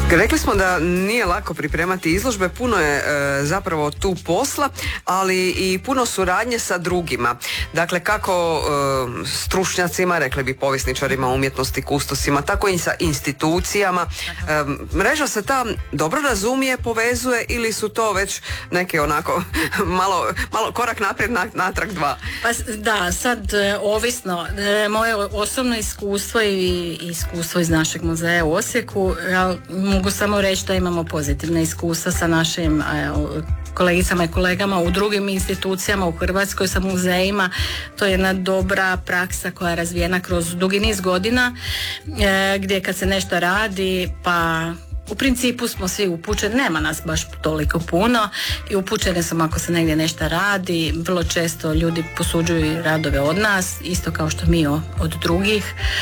Rekli smo da nije lako pripremati izložbe, puno je zapravo tu posla, ali i puno suradnje sa drugima. Dakle, kako stručnjacima, rekli bi povjesničarima umjetnosti, kustosima, tako i sa institucijama. Mreža se ta dobro razumije, povezuje ili su to već neke onako malo korak naprijed, natrag dva? Pa da, sad ovisno. Moje osobno iskustvo i iskustvo iz našeg muzeja u Osijeku, ja mogu samo reći da imamo pozitivne iskustva sa našim kolegicama i kolegama u drugim institucijama u Hrvatskoj, sa muzejima. To je jedna dobra praksa koja je razvijena kroz dugi niz godina, gdje kad se nešto radi, pa u principu smo svi upućeni, nema nas baš toliko puno i upućeni smo ako se negdje nešto radi. Vrlo često ljudi posuđuju radove od nas, isto kao što mi od drugih.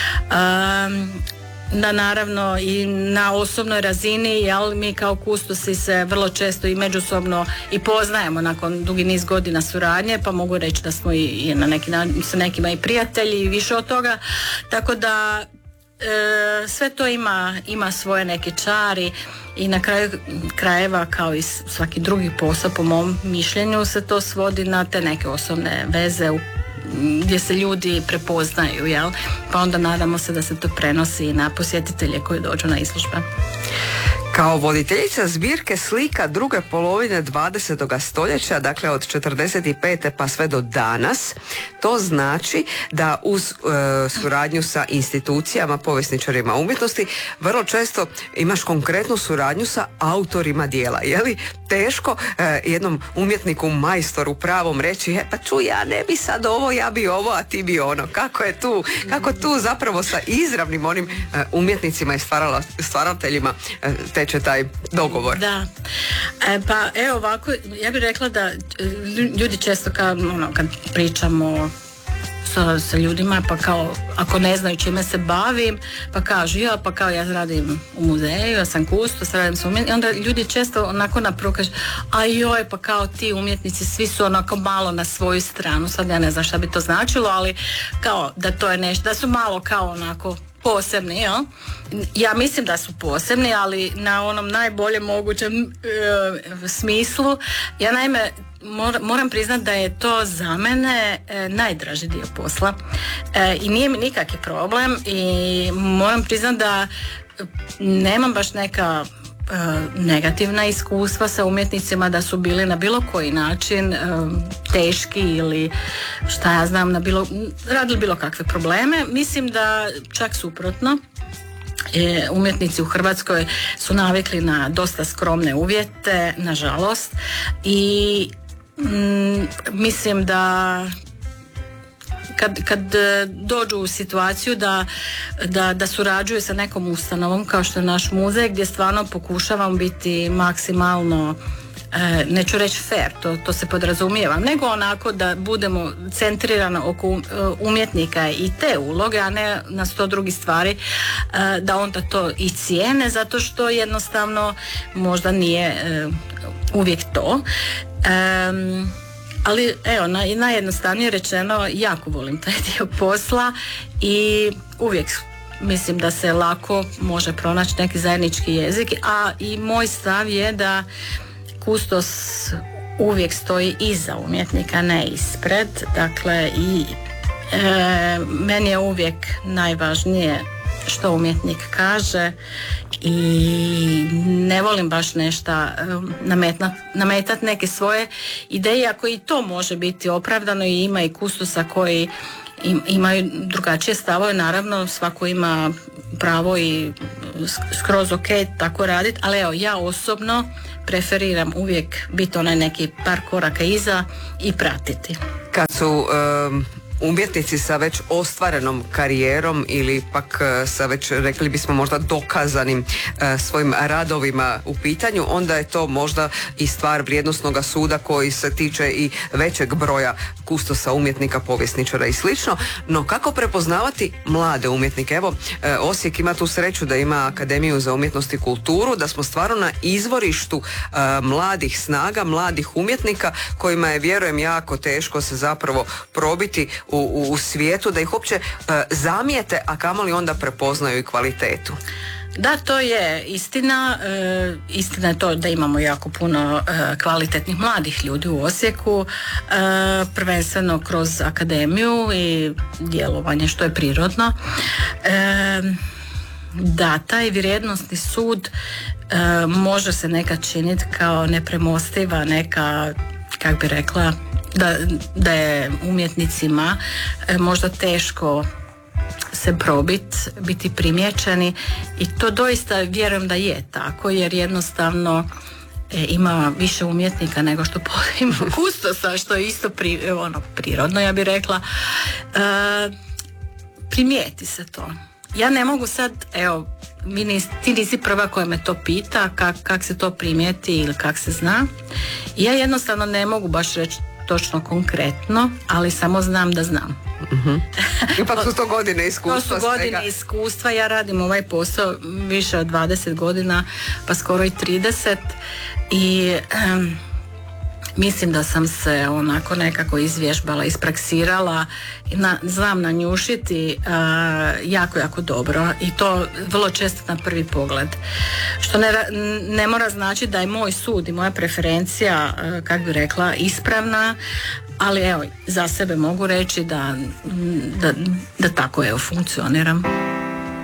Da, naravno i na osobnoj razini, jel, mi kao kustosi se vrlo često i međusobno i poznajemo nakon dugi niz godina suradnje, pa mogu reći da smo i na neki način sa nekima i prijatelji i više od toga, tako da sve to ima svoje neke čari i na kraju krajeva, kao i svaki drugi posao, po mom mišljenju, se to svodi na te neke osobne veze gdje se ljudi prepoznaju, jel? Pa onda nadamo se da se to prenosi i na posjetitelje koji dođu na izložbe. Kao voditeljica zbirke slika druge polovine 20. stoljeća, dakle od 45. pa sve do danas, to znači da uz suradnju sa institucijama, povjesničarima umjetnosti, vrlo često imaš konkretnu suradnju sa autorima dijela. Je li teško jednom umjetniku, majstoru pravom reći, pa čuj, ja ne bi sad ovo, ja bi ovo, a ti bi ono. Kako tu zapravo sa izravnim onim umjetnicima i stvarateljima teče taj dogovor? Da. Pa evo ovako, ja bih rekla da ljudi često kad pričamo sa ljudima, pa kao ako ne znaju čime se bavim, pa kažu ja radim u muzeju, ja sam kustos, radim sa umjetnicima, onda ljudi često onako napravo kažu, pa kao ti umjetnici svi su onako malo na svoju stranu, sad ja ne znam šta bi to značilo, ali kao da to je nešto, da su malo kao onako posebni, jel? Ja mislim da su posebni, ali na onom najboljem mogućem smislu. Ja naime moram priznati da je to za mene najdraži dio posla i nije mi nikakvi problem i moram priznati da nemam baš neka negativna iskustva sa umjetnicima da su bili na bilo koji način teški ili šta ja znam, radili bilo kakve probleme. Mislim da čak suprotno. Umjetnici u Hrvatskoj su navikli na dosta skromne uvjete, nažalost, i mislim da kad dođu u situaciju da surađuju sa nekom ustanovom kao što je naš muzej, gdje stvarno pokušavam biti maksimalno, neću reći fair, to se podrazumijeva, nego onako da budemo centrirani oko umjetnika i te uloge, a ne na 100 drugih stvari, da onda to i cijene, zato što jednostavno možda nije uvijek to. Ali evo, najjednostavnije rečeno, jako volim taj dio posla i uvijek mislim da se lako može pronaći neki zajednički jezik, a i moj stav je da kustos uvijek stoji iza umjetnika, ne ispred. Dakle, i meni je uvijek najvažnije što umjetnik kaže i ne volim baš nešto nametati neke svoje ideje, ako i to može biti opravdano i ima i kustosa koji imaju drugačije stavove, naravno svako ima pravo i skroz ok tako raditi, ali evo, ja osobno preferiram uvijek biti onaj neki par koraka iza i pratiti. Kad su umjetnici sa već ostvarenom karijerom ili pak sa već, rekli bismo, možda dokazanim svojim radovima u pitanju, onda je to možda i stvar vrijednosnog suda koji se tiče i većeg broja kustosa, umjetnika, povjesničara i slično. No kako prepoznavati mlade umjetnike? Evo, Osijek ima tu sreću da ima Akademiju za umjetnost i kulturu, da smo stvarno na izvorištu mladih snaga, mladih umjetnika kojima je, vjerujem, jako teško se zapravo probiti u svijetu, da ih uopće zamijete, a kamoli onda prepoznaju i kvalitetu. Da, to je istina. Istina je to da imamo jako puno kvalitetnih mladih ljudi u Osijeku, prvenstveno kroz akademiju i djelovanje što je prirodno. Da, taj vrijednosni sud može se nekad činiti kao nepremostiva neka, kako bi rekla, da je umjetnicima možda teško se biti primijećeni, i to doista vjerujem da je tako, jer jednostavno ima više umjetnika nego što ima kustosa, što je isto prirodno, ja bih rekla. Primijeti se to. Ja ne mogu sad, evo, ti nisi prva koja me to pita kak se to primijeti ili kak se zna. Ja jednostavno ne mogu baš reći točno konkretno, ali samo znam da znam. Uh-huh. Ipak su to godine iskustva. To su godine iskustva, ja radim ovaj posao više od 20 godina, pa skoro i 30, i mislim da sam se onako nekako izvježbala, ispraksirala, znam nanjušiti jako, jako dobro, i to vrlo često na prvi pogled. Što ne mora znači da je moj sud i moja preferencija, kako bi rekla, ispravna, ali evo, za sebe mogu reći da tako evo funkcioniram.